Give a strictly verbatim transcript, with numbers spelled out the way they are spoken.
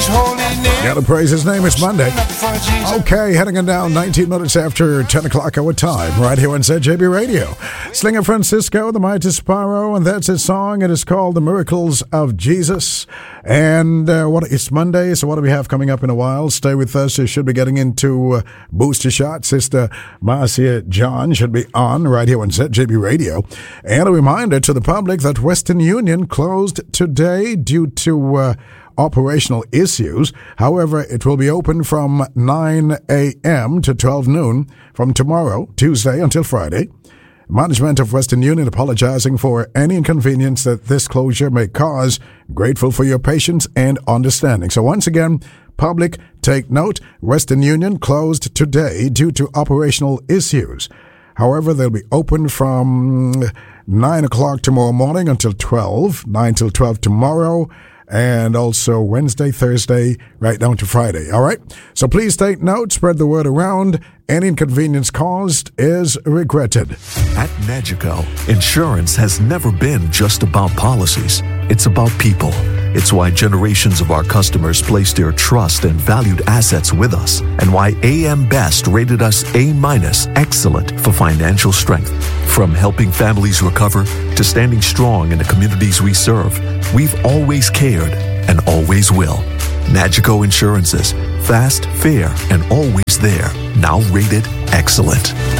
Gotta praise his name. It's Monday. Okay, heading on down nineteen minutes after ten o'clock our time, right here on Z J B Radio. Slinger Francisco, the Mighty Sparrow, and that's his song. It is called The Miracles of Jesus. And uh, what it's Monday, so what do we have coming up in a while? Stay with us. You should be getting into uh, Booster Shot. Sister Marcia John should be on right here on Z J B Radio. And a reminder to the public that Western Union closed today due to uh, operational issues. However, it will be open from nine a.m. to twelve noon from tomorrow, Tuesday, until Friday. Management of Western Union apologizing for any inconvenience that this closure may cause. Grateful for your patience and understanding. So once again, public, take note, Western Union closed today due to operational issues. However, they'll be open from nine o'clock tomorrow morning until twelve, nine till twelve tomorrow, and also Wednesday, Thursday, right down to Friday. All right? So please take note, spread the word around. Any inconvenience caused is regretted. At Nagico, insurance has never been just about policies. It's about people. It's why generations of our customers place their trust and valued assets with us, and why A M Best rated us A-minus excellent for financial strength. From helping families recover to standing strong in the communities we serve, we've always cared and always will. Nagico Insurances, fast, fair, and always there. Now rated excellent.